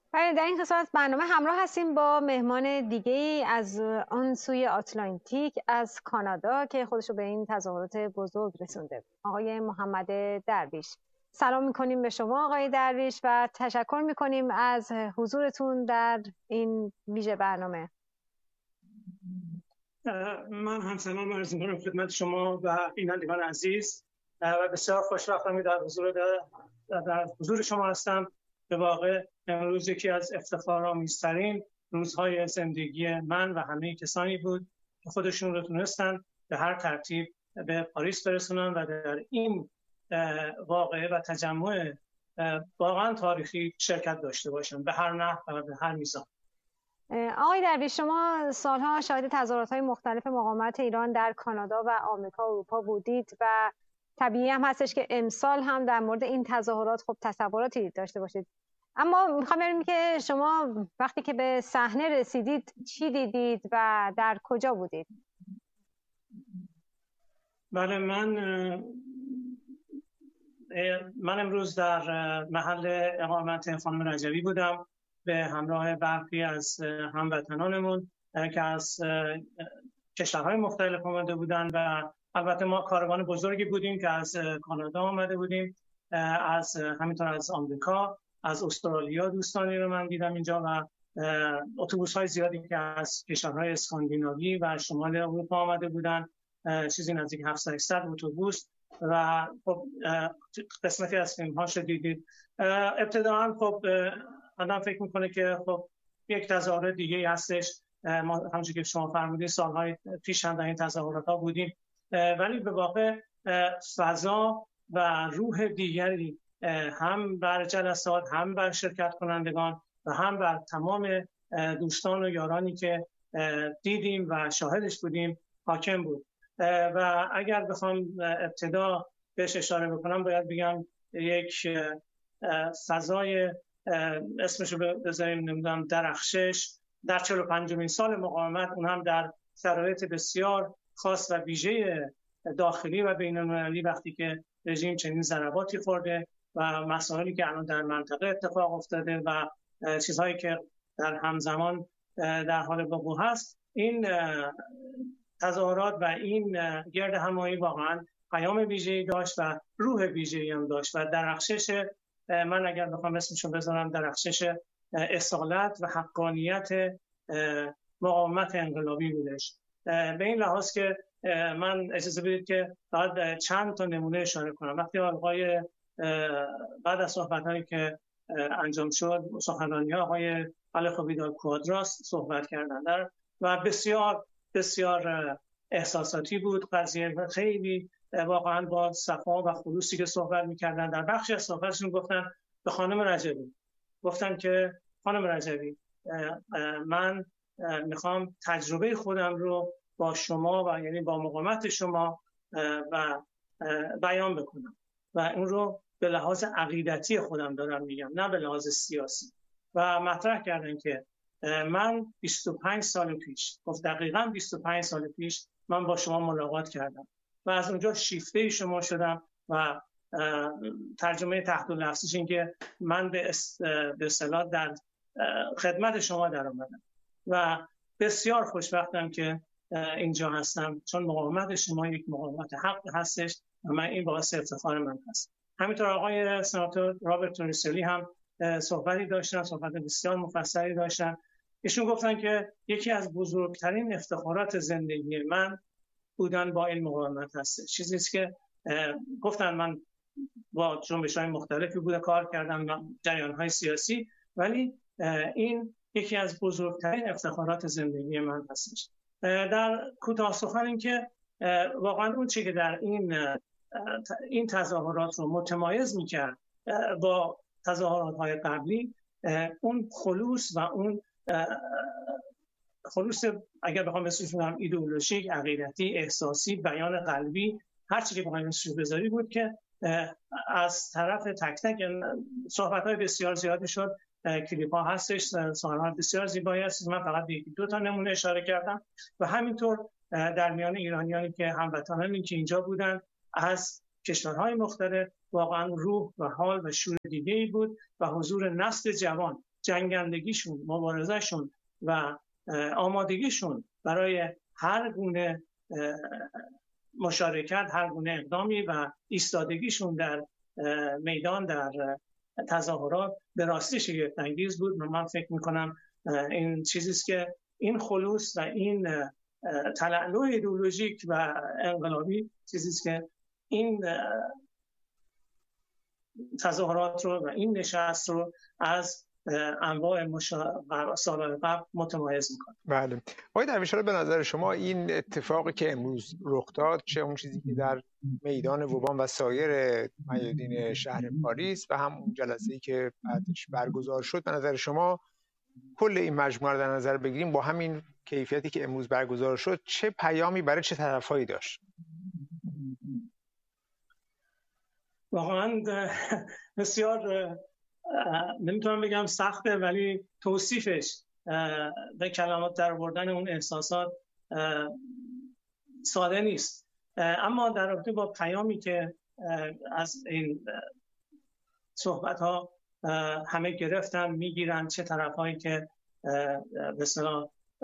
بله، در این قسمت برنامه همراه هستیم با مهمان دیگه‌ای از آن سوی آتلانتیک، از کانادا، که خودشو به این تظاهرات بزرگ رسونده، آقای محمد درویش. سلام میکنیم به شما آقای درویش و تشکر میکنیم از حضورتون در این ویژه برنامه. من هم سلام عرض می‌کنم خدمت شما و بینندگان عزیز و بسیار خوشوقتم در حضور شما هستم. به واقع امروز یکی از افتخارآمیزترین روزهای زندگی من و همه کسانی بود که خودشون رو تونستن به هر ترتیب به پاریس برسونن و در این واقعه و تجمع واقعا تاریخی شرکت داشته باشن، به هر نحو و به هر میزان. آقای درویش، شما سالها شاهد تظاهرات‌های مختلف مقاومت ایران در کانادا و آمریکا و اروپا بودید و طبیعی هم هستش که امسال هم در مورد این تظاهرات خب تصوراتی داشته باشید. اما میخوام ببینم که شما وقتی که به صحنه رسیدید چی دیدید و در کجا بودید؟ بله، من امروز در محل اقامت خانم رجوی بودم به همراه برخی از هموطنانمون که از کشورهای مختلف آمده بودن و البته ما کاروان بزرگی بودیم که از کانادا آمده بودیم، همینطور از آمریکا، از استرالیا دوستانی رو من دیدم اینجا و اتوبوس‌های زیادی که از کشورهای اسکاندیناوی و شمال اروپا آمده بودن، چیزی نزدیک 700 اتوبوس. و خب قسمتی از فیلم‌هاش رو دیدید. ابتداً خب آدم فکر میکنه که خب یک تظاهرات دیگه هستش. ما همونجوری که شما فرمودید سالهای پیش هم در این تظاهرات‌ها بودیم، ولی به واقع فضا و روح دیگری هم بر جلسات، هم بر شرکت کنندگان و هم بر تمام دوستان و یارانی که دیدیم و شاهدش بودیم حاکم بود. و اگر بخوام ابتدا بهش اشاره بکنم باید بگم یک فضای اسمشو بذاریم نمیدونم درخشش در 45مین سال مقاومت، اون هم در شرایط بسیار خاص و ویژه داخلی و بین‌المللی، وقتی که رژیم چنین ضرباتی خورده و مسائلی که الان در منطقه اتفاق افتاده و چیزهایی که در همزمان در حال وقوع هست. این تظاهرات و این گرد همایی واقعا پیام ویژه‌ای داشت و روح ویژه‌ای هم داشت و درخشش، من اگر بخوام اسمشو بذارم، درخشش اصالت و حقانیت مقاومت انقلابی بودش. به این لحاظ که من اجازه بدید که بعد چند تا نمونه اشاره کنم. وقتی آقای بعد از صحبت‌هایی که انجام شد، سخنرانی‌ها آقای الخویداد کوادراس صحبت کردن و بسیار بسیار احساساتی بود قضیه، خیلی واقعا با صفا و خلوصی که صحبت می‌کردن. در بخشی از صحبتشون گفتن به خانم رجوی، گفتن که خانم رجوی، من میخوام تجربه خودم رو با شما و یعنی با مقاومت شما و بیان بکنم و اون رو به لحاظ عقیدتی خودم دارم میگم، نه به لحاظ سیاسی. و مطرح کردن که من 25 سال پیش، گفت دقیقاً 25 سال پیش من با شما ملاقات کردم و از اونجا شیفته شما شدم و ترجمه تحت لفظش این که من به اصطلاح در خدمت شما در اومدم و بسیار خوشبختم که اینجا هستم، چون مقاومت شما یک مقاومت حق هستش و من این باعث افتخار من هست. همینطور آقای سناتور رابرت توریسلی هم صحبتی داشتن، صحبت بسیار مفصلی داشتن. ایشون گفتن که یکی از بزرگترین افتخارات زندگی من بودن با این مقاومت هست. چیزی است که گفتن من با جنبش‌های مختلفی بوده کار کردم، جریان‌های سیاسی، ولی این یکی از بزرگترین افتخارات زندگی من هستش. در کوتاه سخن این که واقعا اون چیزی که در این تظاهرات رو متمایز می‌کرد با تظاهرات‌های قبلی، اون خلوص و اون خلوص، اگر بخوام اسمش بذارم، ایدئولوژیک، عقیدتی، احساسی، بیان قلبی، هر چیزی که بخوام اسمش بذاری بود که از طرف تک تک صحبت‌های بسیار زیادی شد. کلیپ‌ها هستش، صحنه‌های بسیار زیبایی هست. من فقط به یکی دو تا نمونه اشاره کردم و همینطور در میان ایرانیانی که هموطنانی که اینجا بودن از کشورهای مختلف، واقعا روح و حال و شور دیگه‌ای بود و حضور نسل جوان جنگندگیشون، مبارزهشون و آمادگیشون برای هر گونه مشارکت، هر گونه اقدامی و ایستادگیشون در میدان، در تظاهرات به راستی شگفت‌انگیز بود. و من فکر میکنم این چیزی است که این خلوص و این تلألؤ ایدئولوژیک و انقلابی چیزی است که این تظاهرات رو و این نشست رو از انواع سالهای قبل متمایز میکنه. بله. آقای درویش‌آلا، به نظر شما این اتفاقی که امروز رخ داد، چه اون چیزی که در میدان ووبان و سایر میادین شهر پاریس و هم اون جلسه‌ای که بعدش برگزار شد، به نظر شما کل این مجموعه رو در نظر بگیریم با همین کیفیتی که امروز برگزار شد، چه پیامی برای چه طرفایی داشت؟ واقعا بسیار نمیتونم بگم سخته، ولی توصیفش به کلمات در آوردن اون احساسات ساده نیست. اما در رابطه با پیامی که از این صحبت ها همه گرفتن، میگیرن، چه طرفایی که به اصطلاح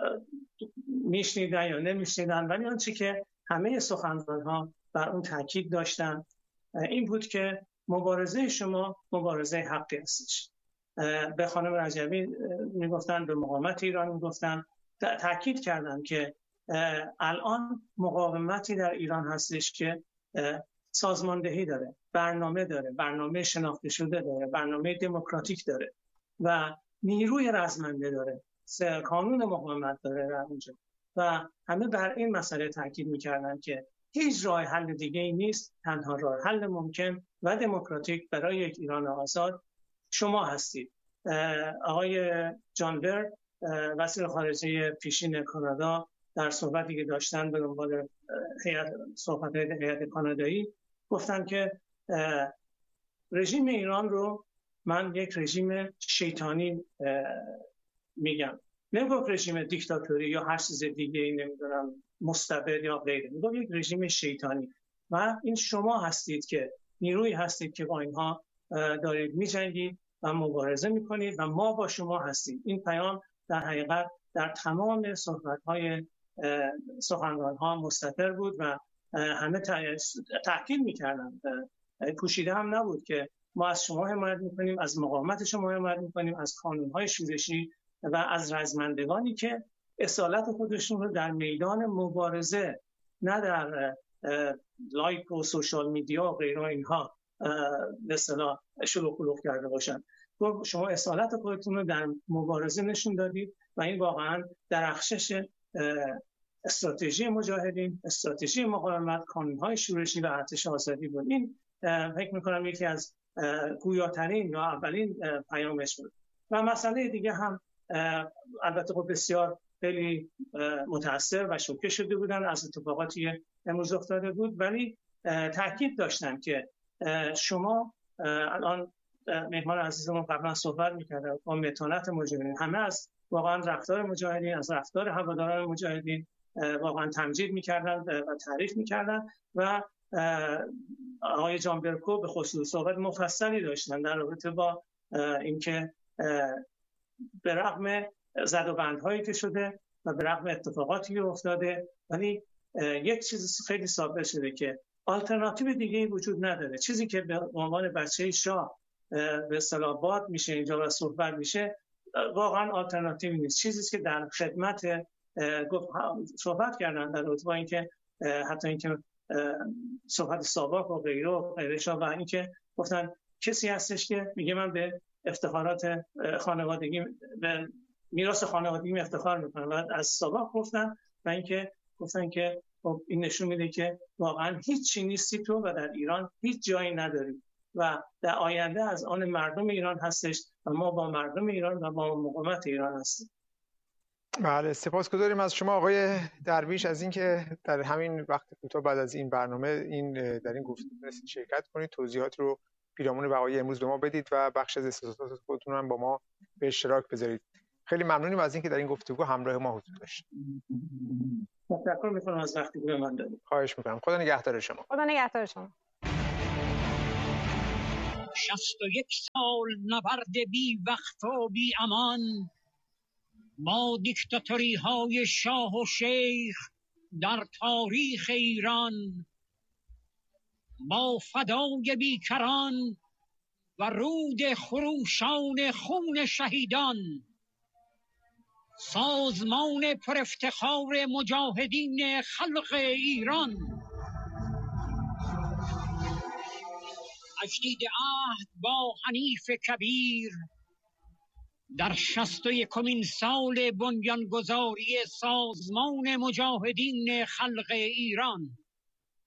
میشنیدن یا نمیشنیدن، ولی آنچه که همه سخنران ها بر اون تاکید داشتن این بود که مبارزه شما مبارزه حقی هستش. به خانم رجبی میگفتن، به مقاومت ایران میگفتن، تاکید کردن که الان مقاومتی در ایران هستش که سازماندهی داره، برنامه داره، برنامه شناخته شده داره، برنامه دموکراتیک داره و نیروی رزمنده داره، کانون مقاومت داره در اونجا. و همه بر این مسئله تاکید میکردن که هیچ راه حل دیگه ای نیست، تنها راه حل ممکن و دموکراتیک برای یک ایران آزاد شما هستید. آقای جان برد، وزیر خارجه پیشین کانادا، در صحبتی که داشتن به دنبال صحبت هیئت کانادایی گفتن که رژیم ایران رو من یک رژیم شیطانی میگم. نمیگفت رژیم دیکتاتوری یا هر چیز دیگه ای، نمیدونم مستبد یا غیره، میگفت یک رژیم شیطانی و این شما هستید که نیروی هستید که با اینها دارید میجنگید و مبارزه میکنید و ما با شما هستیم. این پیام در حقیقت در تمام صحبت‌های سخنران‌ها مستتر بود و همه تأکید میکردن، پوشیده هم نبود که ما از شما حمایت میکنیم، از مقاومت شما حمایت میکنیم، از قانون‌های شورشی و از رزمندگانی که اصالت خودشون رو در میدان مبارزه، نه در لایک و سوشال میدیا و غیره اینها به اصطلاح شلوغ قلوغ کرده باشن. شما اصالت خودتون رو در مبارزه نشون دادید و این واقعا درخشش استراتژی مجاهدین، استراتژی مقاومت، کانون‌های شورشی و ارتش آزادی بود. این فکر می‌کنم یکی از گویاترین یا اولین پیامش بود. و مسئله دیگه هم البته بسیار خیلی متاثر و شوکه شده بودن از اتفاقاتی که امروز افتاده بود، ولی تاکید داشتن که شما الان مهمان عزیزمون قبلا صحبت می‌کردن با متانت مجاهدین، همه از واقعا رفتار مجاهدین، از رفتار هواداران مجاهدین واقعا تمجید می‌کردن و تعریف می‌کردن و آقای جان برکو به خصوص صحبت مفصلی داشتن در رابطه با اینکه به رغم زدوبندهایی که شده و به رغم اتفاقاتی که افتاده، ولی یک چیز خیلی ثابت شده که آلترناتیو دیگه وجود نداره. چیزی که به عنوان بچه شاه به اصطلاح باد میشه اینجا و صحبت میشه واقعا آلترناتیو نیست. چیزی که در خدمت صحبت کردن در رابطه با اینکه حتی اینکه صحبت ساواک و غیره و غیرشا و اینکه گفتن کسی هستش که میگه من به افتخارات خانوادگی، به میراث خانوادگی افتخار میکنم و از ساواک گفتن و اینکه گفتن که این نشون میده که واقعا هیچی نیستی تو و در ایران هیچ جایی نداری و در آینده از آن مردم ایران هستش و ما با مردم ایران و با مقاومت ایران هستیم. بله، سپاسگزاریم از شما آقای درویش از اینکه در همین وقت کوتاه بعد از این برنامه در این گفتگو تونستید شرکت کنید، توضیحات رو پیرامون وقایع امروز به ما بدید و بخش از احساسات خودتون هم با ما به اشتراک بذارید. خیلی ممنونیم از اینکه در این گفتگو همراه ما حضور داشتید. تشکر می‌کنم از وقتی که من دادید. خواهش می‌کنم. خدا نگهدار شما. خدا نگهدار شما. 61 سال نبرد بی وقت و بی امان با دیکتاتوری های شاه و شیخ در تاریخ ایران، با فدای بیکران و رود خروشان خون شهیدان، سازمان پر افتخار مجاهدین خلق ایران تجدید عهد با حنیف کبیر در 61مین سال بنیانگذاری سازمان مجاهدین خلق ایران.